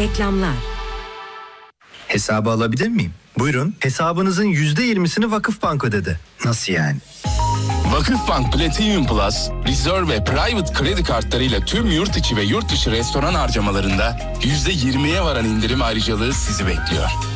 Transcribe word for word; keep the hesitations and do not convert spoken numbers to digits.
Reklamlar. Hesabı alabilir miyim? Buyurun. Hesabınızın yüzde yirmisini Vakıfbank ödedi. Nasıl yani? Vakıfbank Platinum Plus, Reserve ve Private kredi kartlarıyla tüm yurt içi ve yurt dışı restoran harcamalarında yüzde yirmiye varan indirim ayrıcalığı sizi bekliyor.